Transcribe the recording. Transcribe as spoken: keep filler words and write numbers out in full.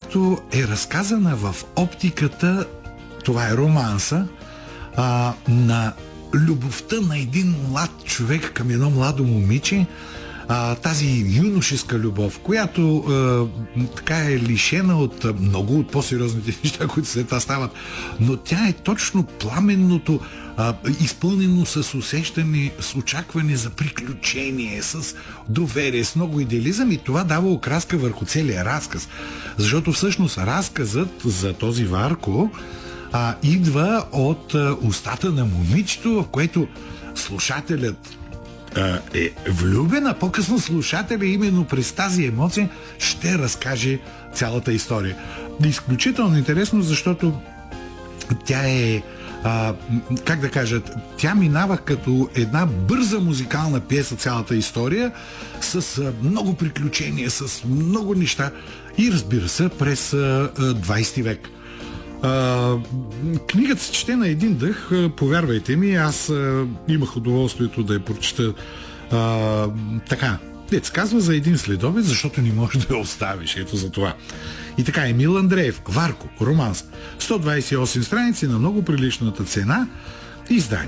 която е разказана в оптиката, това е романса, а, на любовта на един млад човек към едно младо момиче, а, тази юношеска любов, която а, така е лишена от много от по-сериозните неща, които след това стават, но тя е точно пламенното, а, изпълнено с усещане, с очакване за приключение, с доверие, с много идеализъм, и това дава окраска върху целия разказ. Защото всъщност разказът за този Варко а, идва от а, устата на момичето, в което слушателят а, е влюбен, а по-късно слушателя именно през тази емоция ще разкаже цялата история. Изключително интересно, защото тя е, а, как да кажа, тя минава като една бърза музикална пиеса цялата история, с а, много приключения, с много неща и разбира се през а, двайсети век. А, книгата се чете на един дъх, повярвайте ми, аз а, имах удоволствието да я прочета а, така. Дец казва за един следобед, защото не можеш да я оставиш. Ето за това. И така, Емил Андреев, Варко, романс. сто двайсет и осем страници на много приличната цена. Издание